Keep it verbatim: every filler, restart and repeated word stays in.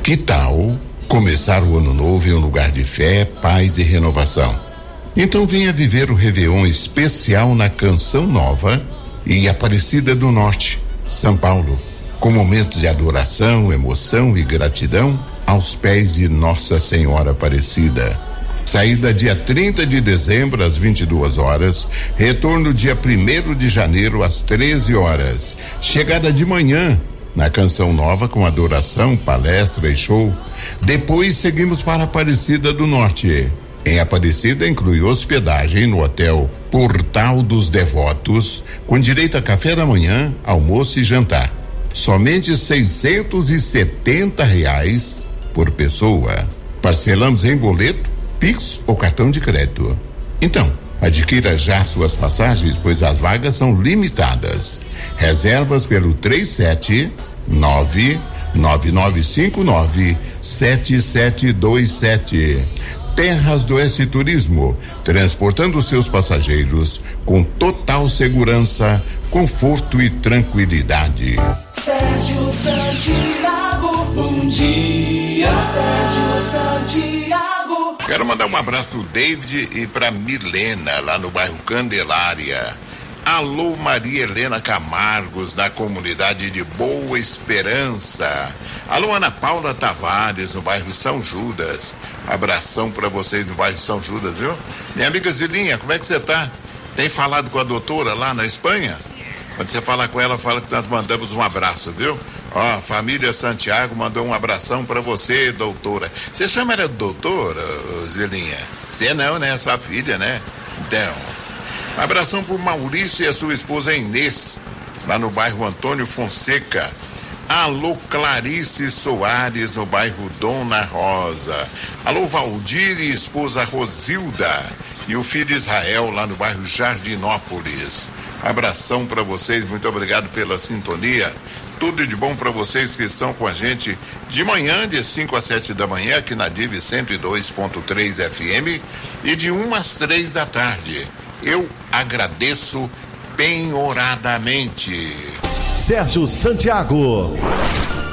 Que tal começar o ano novo em um lugar de fé, paz e renovação? Então venha viver o Réveillon especial na Canção Nova e Aparecida do Norte, São Paulo, com momentos de adoração, emoção e gratidão aos pés de Nossa Senhora Aparecida. Saída dia trinta de dezembro às vinte e duas horas, retorno dia primeiro de janeiro às treze horas. Chegada de manhã na Canção Nova com adoração, palestra e show. Depois seguimos para Aparecida do Norte. Em Aparecida inclui hospedagem no Hotel Portal dos Devotos, com direito a café da manhã, almoço e jantar. Somente seiscentos e setenta reais por pessoa. Parcelamos em boleto, Pix ou cartão de crédito. Então, adquira já suas passagens, pois as vagas são limitadas. Reservas pelo três sete nove nove nove cinco nove sete sete dois sete. Terras do Oeste Turismo, transportando seus passageiros com total segurança, conforto e tranquilidade. Sérgio Santiago, bom dia, Sérgio Santiago. Quero mandar um abraço pro David e pra Milena, lá no bairro Candelária. Alô, Maria Helena Camargos, da comunidade de Boa Esperança. Alô, Ana Paula Tavares, no bairro São Judas. Abração pra vocês no bairro São Judas, viu? Minha amiga Zilinha, como é que você tá? Tem falado com a doutora lá na Espanha? Quando você falar com ela, fala que nós mandamos um abraço, viu? Ó, a família Santiago mandou um abração pra você, doutora. Você chama ela de doutora, Zilinha? Você não, né? Sua filha, né? Então, um abração pro Maurício e a sua esposa Inês, lá no bairro Antônio Fonseca. Alô, Clarice Soares, no bairro Dona Rosa. Alô, Valdir e esposa Rosilda. E o filho Israel, lá no bairro Jardinópolis. Abração para vocês, muito obrigado pela sintonia. Tudo de bom para vocês que estão com a gente de manhã, de cinco às sete da manhã, aqui na D I V cento e dois ponto três F M, e de uma às três da tarde. Eu agradeço penhoradamente. Sérgio Santiago.